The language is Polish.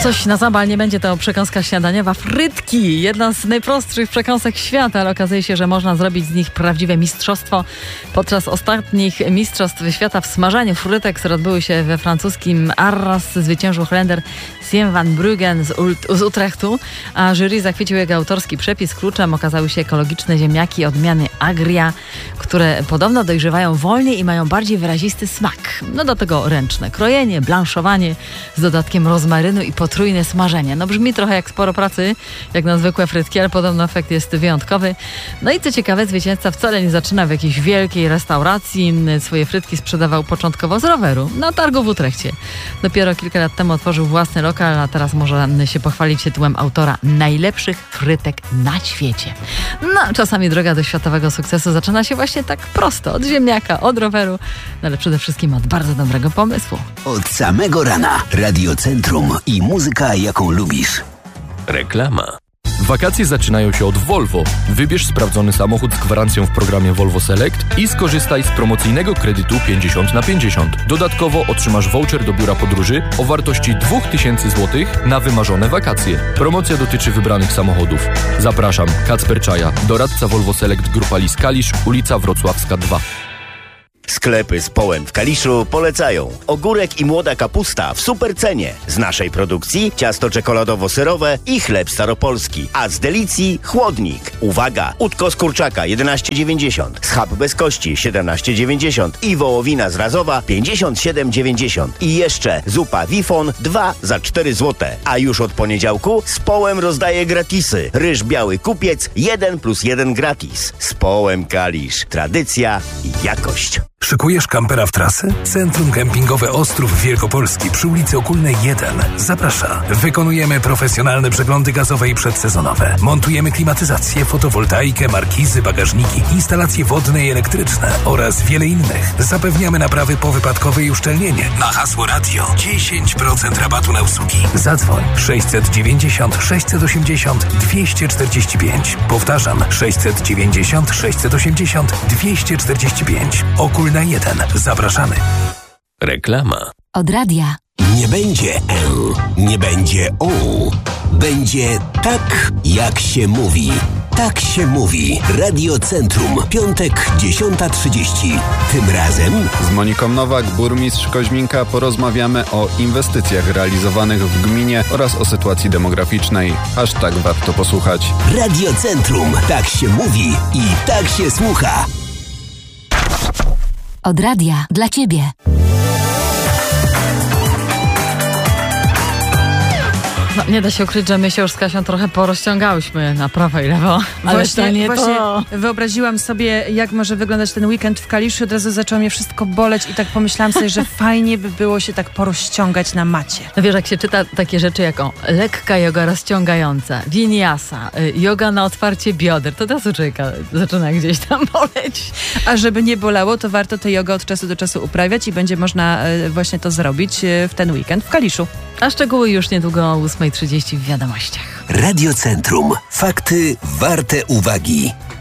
Coś na zabal, nie będzie to przekąska śniadaniowa. Frytki, jedna z najprostszych przekąsek świata, ale okazuje się, że można zrobić z nich prawdziwe mistrzostwo. Podczas ostatnich mistrzostw świata w smażaniu frytek, które odbyły się we francuskim Arras, zwyciężył Holender Siem van Bruggen z Utrechtu, a jury zachwycił jego autorski przepis. Kluczem okazały się ekologiczne ziemniaki odmiany Agria, które podobno dojrzewają wolniej i mają bardziej wyrazisty smak. No do tego ręczne krojenie, blanszowanie z dodatkiem rozmarynu i potrójne smażenie. No brzmi trochę jak sporo pracy, jak na zwykłe frytki, ale podobno efekt jest wyjątkowy. No i co ciekawe, zwycięzca wcale nie zaczyna w jakiejś wielkiej restauracji. Swoje frytki sprzedawał początkowo z roweru na targu w Utrechcie. Dopiero kilka lat temu otworzył własny lokal, a teraz może się pochwalić tytułem autora najlepszych frytek na świecie. No, czasami droga do światowego sukcesu zaczyna się właśnie tak prosto. Od ziemniaka, od roweru, no ale przede wszystkim od bardzo dobrego pomysłu. Od samego rana Radio Centrum i muzyka, jaką lubisz. Reklama. Wakacje zaczynają się od Volvo. Wybierz sprawdzony samochód z gwarancją w programie Volvo Select i skorzystaj z promocyjnego kredytu 50/50. Dodatkowo otrzymasz voucher do biura podróży o wartości 2000 zł na wymarzone wakacje. Promocja dotyczy wybranych samochodów. Zapraszam, Kacper Czaja, doradca Volvo Select Grupa Lis Kalisz, ulica Wrocławska 2. Sklepy z Połem w Kaliszu polecają ogórek i młoda kapusta w super cenie. Z naszej produkcji ciasto czekoladowo-serowe i chleb staropolski. A z Delicji chłodnik. Uwaga! Udko z kurczaka 11,90, schab bez kości 17,90 i wołowina z Razowa 57,90. I jeszcze zupa Wifon 2 za 4 zł. A już od poniedziałku z Połem rozdaje gratisy. Ryż biały kupiec 1+1 gratis. Z Połem Kalisz. Tradycja i jakość. Szykujesz kampera w trasę? Centrum Kempingowe Ostrów Wielkopolski przy ulicy Okulnej 1 zaprasza. Wykonujemy profesjonalne przeglądy gazowe i przedsezonowe. Montujemy klimatyzację, fotowoltaikę, markizy, bagażniki, instalacje wodne i elektryczne oraz wiele innych. Zapewniamy naprawy powypadkowe i uszczelnienie. Na hasło radio 10% rabatu na usługi. Zadzwoń 690 680 245. Powtarzam 690 680 245. Okulna 1. Zapraszamy. Reklama. Od radia. Nie będzie nie będzie będzie tak, jak się mówi. Tak się mówi. Radio Centrum. Piątek, 10:30. Tym razem z Moniką Nowak, burmistrz Koźminka, porozmawiamy o inwestycjach realizowanych w gminie oraz o sytuacji demograficznej. Aż tak warto posłuchać. Radio Centrum. Tak się mówi i tak się słucha. Od radia dla ciebie. No, nie da się ukryć, że my się już z Kasią trochę porozciągałyśmy na prawo i lewo. Ale właśnie to. Wyobraziłam sobie, jak może wyglądać ten weekend w Kaliszu. Od razu zaczęło mnie wszystko boleć i tak pomyślałam sobie, że fajnie by było się tak porozciągać na macie. No wiesz, jak się czyta takie rzeczy jak lekka joga rozciągająca, vinyasa, joga na otwarcie bioder, to od razu człowieka zaczyna gdzieś tam boleć. A żeby nie bolało, to warto tę jogę od czasu do czasu uprawiać i będzie można właśnie to zrobić w ten weekend w Kaliszu. A szczegóły już niedługo o 8:30 w Wiadomościach. Radio Centrum. Fakty warte uwagi.